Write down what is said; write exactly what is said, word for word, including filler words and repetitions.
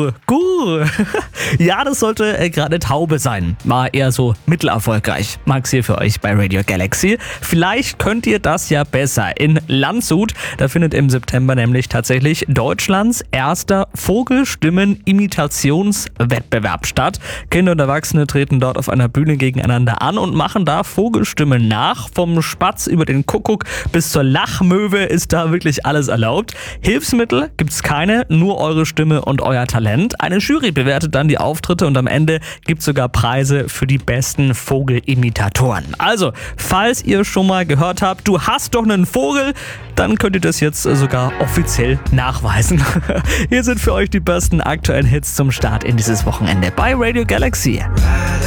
Gu, Gu. Ja, das sollte äh, gerade eine Taube sein. War eher so mittelerfolgreich. Max hier für euch bei Radio Galaxy. Vielleicht könnt ihr das ja besser. In Landshut, da findet im September nämlich tatsächlich Deutschlands erster Vogelstimmen-Imitationswettbewerb statt. Kinder und Erwachsene treten dort auf einer Bühne gegeneinander an und machen da Vogelstimmen nach. Vom Spatz über den Kuckuck bis zur Lachmöwe ist da wirklich alles erlaubt. Hilfsmittel gibt's keine, nur eure Stimme und euer Talent. Eine Jury bewertet dann die Auftritte und am Ende gibt's sogar Preise für die besten Vogelimitatoren. Also, falls ihr schon mal gehört habt, du hast doch einen Vogel, dann könnt ihr das jetzt sogar offiziell nachweisen. Hier sind für euch die besten aktuellen Hits zum Start in dieses Wochenende bei Radio Galaxy.